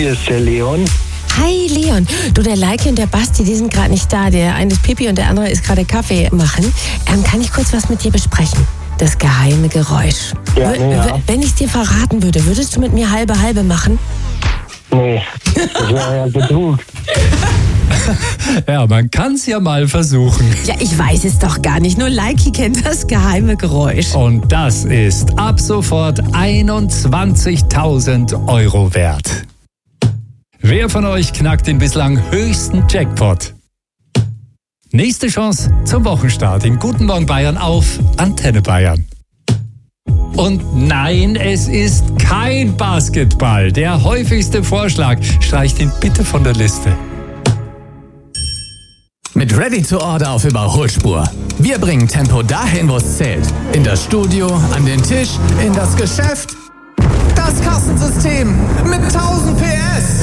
hier ist der Leon. Hi Leon, du, der Leike und der Basti, die sind gerade nicht da. Der eine ist Pipi und der andere ist gerade Kaffee machen. Kann ich kurz was mit dir besprechen? Das geheime Geräusch. Ja. Wenn ich es dir verraten würde, würdest du mit mir halbe machen? Nee, das wäre ja Betrug. Ja, man kann es ja mal versuchen. Ja, ich weiß es doch gar nicht. Nur Leiki kennt das geheime Geräusch. Und das ist ab sofort 21.000 Euro wert. Wer von euch knackt den bislang höchsten Jackpot? Nächste Chance zum Wochenstart in Guten Morgen Bayern auf Antenne Bayern. Und nein, es ist kein Basketball. Der häufigste Vorschlag. Streicht ihn bitte von der Liste. Mit Ready to Order auf Überholspur. Wir bringen Tempo dahin, wo es zählt. In das Studio, an den Tisch, in das Geschäft. Das Kassensystem mit 1000 PS.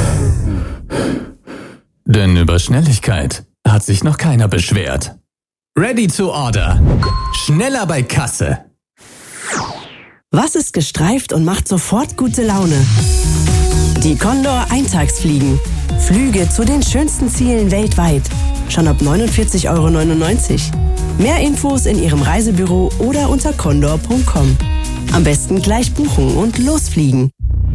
Denn über Schnelligkeit hat sich noch keiner beschwert. Ready to Order. Schneller bei Kasse. Was ist gestreift und macht sofort gute Laune? Die Condor Eintagsfliegen. Flüge zu den schönsten Zielen weltweit. Schon ab 49,99 €. Mehr Infos in Ihrem Reisebüro oder unter condor.com. Am besten gleich buchen und losfliegen.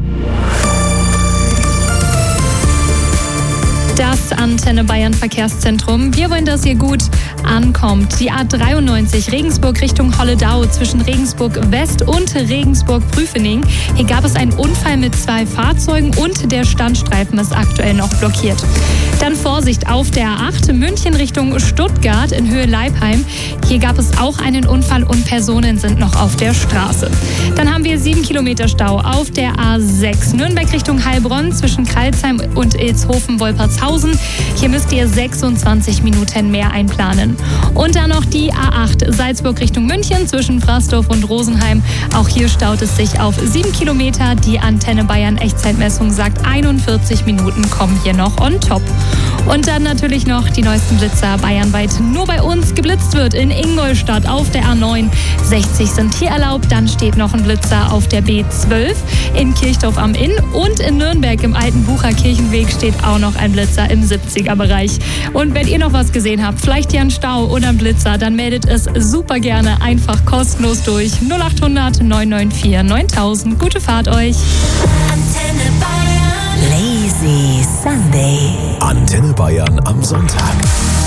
Das Antenne Bayern Verkehrszentrum. Wir wollen, dass ihr gut ankommt. Die A93 Regensburg Richtung Holledau zwischen Regensburg West und Regensburg Prüfening. Hier gab es einen Unfall mit 2 Fahrzeugen und der Standstreifen ist aktuell noch blockiert. Dann Vorsicht auf der A8 München Richtung Stuttgart in Höhe Leipheim. Hier gab es auch einen Unfall und Personen sind noch auf der Straße. Dann haben wir 7 Kilometer Stau auf der A6 Nürnberg Richtung Heilbronn zwischen Kralsheim und Ilshofen-Wolpertshausen. Hier müsst ihr 26 Minuten mehr einplanen. Und dann noch die A8 Salzburg Richtung München zwischen Frasdorf und Rosenheim. Auch hier staut es sich auf 7 Kilometer. Die Antenne Bayern Echtzeitmessung sagt, 41 Minuten kommen hier noch on top. Und dann natürlich noch die neuesten Blitzer bayernweit. Nur bei uns geblitzt wird in Ingolstadt auf der A9. 60 sind hier erlaubt. Dann steht noch ein Blitzer auf der B12 in Kirchdorf am Inn. Und in Nürnberg im alten Bucher Kirchenweg steht auch noch ein Blitzer im 70er-Bereich. Und wenn ihr noch was gesehen habt, vielleicht hier einen Stau oder einen Blitzer, dann meldet es super gerne einfach kostenlos durch. 0800 994 9000. Gute Fahrt euch. Antenne Bayern. Lazy Sunday. Antenne Bayern am Sonntag.